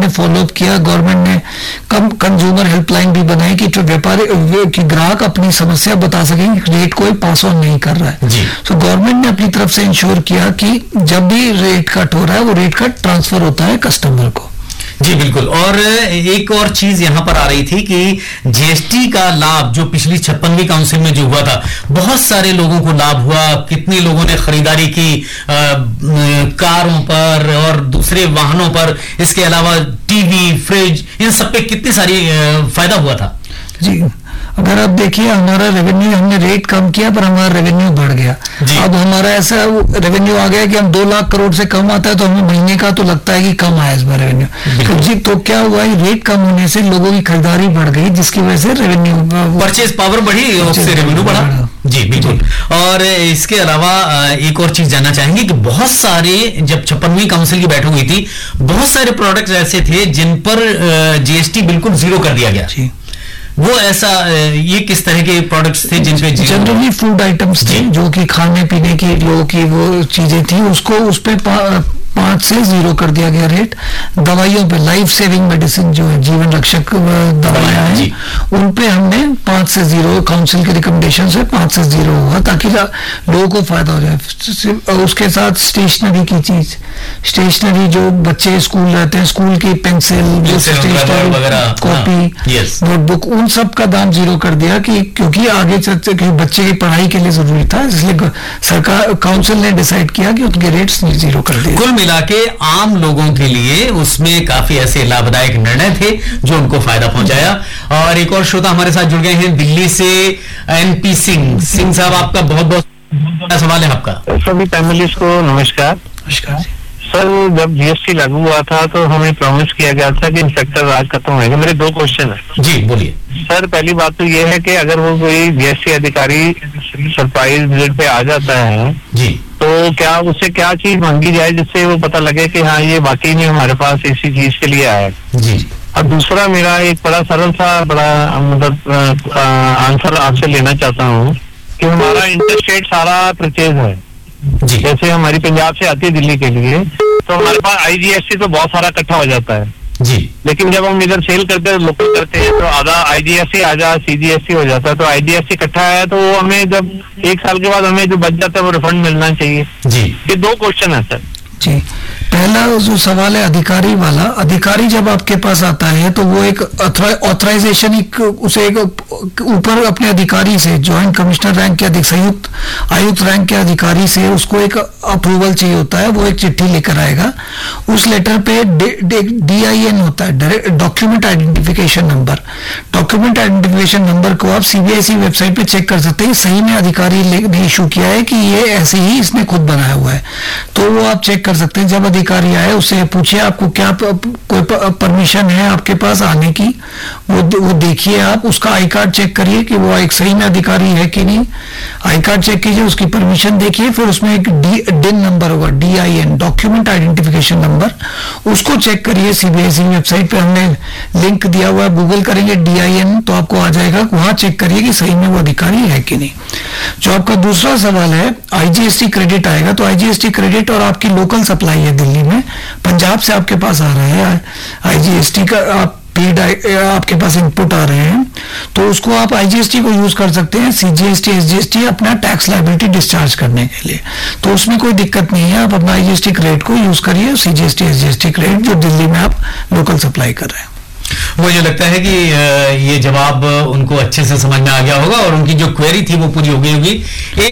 ने follow up किया, government ने कंज्यूमर हेल्पलाइन भी बनाई कि व्यापारी कि ग्राहक अपनी समस्या बता सके, रेट कोई पास ऑन नहीं कर रहा है। तो गवर्नमेंट ने अपनी तरफ से इंश्योर किया कि जब भी रेट कट हो रहा है वो रेट कट ट्रांसफर होता है कस्टमर को। जी बिल्कुल। और एक और चीज यहां पर आ रही थी कि जीएसटी का लाभ जो पिछली 56वीं काउंसिल में जो हुआ था, बहुत सारे लोगों को लाभ हुआ। कितने लोगों ने खरीदारी की कारों पर और दूसरे वाहनों पर, इसके अलावा टीवी, फ्रिज, इन सब पे कितनी सारी फायदा हुआ था। जी, अगर आप देखिए हमारा रेवेन्यू, हमने रेट कम किया पर हमारा रेवेन्यू बढ़ गया। अब हमारा ऐसा रेवेन्यू आ गया कि हम 2 लाख करोड़ से कम आता है तो हमें महीने का तो लगता है कि कम आया इस बार रेवेन्यू। जी, तो क्या हुआ, रेट कम होने से लोगों की खरीदारी बढ़ गई, जिसकी वजह से रेवेन्यू, परचेज पावर बढ़ी, उससे रेवेन्यू बढ़ा। जी बिल्कुल। और इसके अलावा एक और चीज जानना चाहेंगे कि बहुत सारे, जब 56वीं काउंसिल की बैठक हुई थी, बहुत सारे प्रोडक्ट्स ऐसे थे जिन पर जीएसटी बिल्कुल जीरो कर दिया गया। वो ऐसा, ये किस तरह के प्रोडक्ट्स थे जिन पे जनरली फूड आइटम्स थे, जो कि खाने पीने की लोगों की वो चीजें थी, उसको उस पे 5 से 0 कर दिया गया रेट। दवाइयों पे, लाइफ सेविंग मेडिसिन जो है, जीवन रक्षक दवाइयां हैं, उन पे हमने 5 से 0, काउंसिल के रिकमेंडेशन से 5 से 0 हुआ, ताकि लोगों को फायदा हो जाए। उसके साथ स्टेशनरी की चीज, स्टेशनरी जो बच्चे स्कूल रहते हैं, स्कूल की पेंसिल, कॉपी, नोटबुक, उन सब का दाम 0 कर दिया, कि क्योंकि आगे चलते बच्चे की पढ़ाई के लिए जरूरी था, इसलिए सरकार, काउंसिल ने डिसाइड किया कि उनके रेट्स 0 कर दिए। कुल मिला के आम लोगों के लिए उसमें काफी ऐसे लाभदायक निर्णय थे जो उनको फायदा पहुंचाया। और एक और श्रोता हमारे साथ जुड़ गए हैं दिल्ली से, एनपी सिंह साहब, आपका बहुत बहुत सवाल है आपका। सभी पैनलिस्ट को नमस्कार। सर, जब जीएसटी लागू हुआ था तो हमें प्रॉमिस किया गया था कि इंस्पेक्टर राज खत्म होगा। मेरे 2 क्वेश्चन है। जी बोलिए सर। पहली बात तो ये है कि अगर वो कोई जीएसटी अधिकारी सरप्राइज विजिट पे आ जाता है जी, तो क्या उससे क्या चीज मांगी जाए जिससे वो पता लगे कि हाँ ये वाकई में हमारे पास इसी चीज के लिए आया है। जी। और दूसरा, मेरा एक बड़ा सरल सा मतलब आंसर आपसे लेना चाहता हूँ कि हमारा इंटरस्टेट सारा परचेज है। जैसे हमारी पंजाब से आती है दिल्ली के लिए, तो हमारे पास आईजीएसटी तो बहुत सारा इकट्ठा हो जाता है जी। लेकिन जब हम इधर सेल करते हैं, लोकल करते हैं, तो आधा आईजीएसटी, आधा सीजीएसटी हो जाता है। तो आईजीएसटी इकट्ठा है तो वो हमें जब 1 साल के बाद हमें जो बच जाता है वो रिफंड मिलना चाहिए जी। ये 2 क्वेश्चन है सर जी। पहला जो सवाल है अधिकारी वाला, अधिकारी जब आपके पास आता है तो वो एक ऑथराइजेशन, उसे एक ऊपर अपने अधिकारी से, ज्वाइंट कमिश्नर रैंक के संयुक्त आयुक्त रैंक के अधिकारी से उसको एक अप्रूवल चाहिए होता है। वो एक चिट्ठी लेकर आएगा, उस लेटर पे DIN होता है, document identification number. Document identification number को आप CBSE वेबसाइट पे चेक कर सकते हैं, सही में अधिकारी ने इशू किया है कि ये ऐसे ही इसने खुद बनाया हुआ है, तो वो आप चेक कर सकते हैं। जब अधिकारी आए उससे पूछिए आपको क्या कोई परमिशन है आपके पास आने की, वो देखिए, आप उसका आई कार्ड चेक करिए कि वो एक सही में अधिकारी है कि नहीं। आई कार्ड चेक कीजिए, उसकी परमिशन देखिए, फिर उसमें एक DIN नंबर होगा, DIN, डॉक्यूमेंट आइडेंटिफिकेशन नंबर, उसको चेक करिए। CBSE वेबसाइट पे हमने लिंक दिया हुआ है, गूगल करेंगे DIN तो आपको आ जाएगा, वहां चेक करिए कि सही में वो अधिकारी है कि नहीं। जो आपका दूसरा सवाल है, IGST क्रेडिट आएगा, तो IGST क्रेडिट और आपकी लोकल सप्लाई है दिल्ली में, पंजाब से आपके पास आ रहा है IGST का, आप पेड आपके पास इनपुट आ रहे हैं, तो उसको आप IGST को यूज कर सकते हैं, CGST SGST अपना टैक्स लायबिलिटी डिस्चार्ज करने के लिए, तो उसमें कोई दिक्कत नहीं है। आप अपना IGST क्रेडिट को यूज करिए, CGST SGST क्रेडिट जो दिल्ली में आप लोकल सप्लाई कर रहे हैं। मुझे लगता है कि ये जवाब उनको अच्छे से समझ में आ गया होगा और उनकी जो क्वेरी थी वो पूरी हो गई होगी।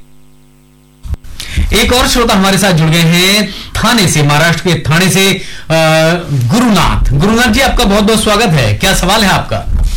एक और श्रोता हमारे साथ जुड़ गए हैं थाने से, महाराष्ट्र के थाने से, गुरुनाथ जी, आपका बहुत बहुत स्वागत है। क्या सवाल है आपका?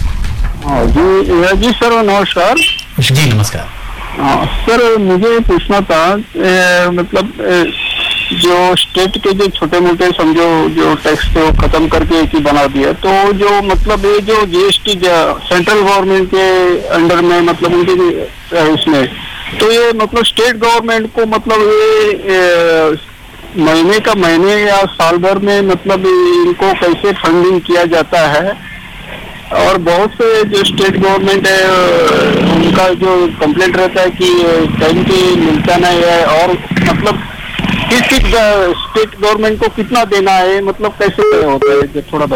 जी सर, नमस्कार। जी नमस्कार। सर, मुझे पूछना था, मतलब जो स्टेट के जो छोटे मोटे समझो जो टैक्स थे वो खत्म करके एक ही बना दिया, तो जो मतलब ये जो GST सेंट्रल गवर्नमेंट के अंडर में, मतलब उनके इसमें, तो ये मतलब स्टेट गवर्नमेंट को मतलब ये महीने का महीने या साल भर में मतलब इनको कैसे फंडिंग किया जाता है। और बहुत से जो स्टेट गवर्नमेंट है उनका जो कंप्लेंट रहता है कि टाइम पे मिलता नहीं है, और मतलब किस स्टेट गवर्नमेंट को कितना देना है, मतलब कैसे होता है, थोड़ा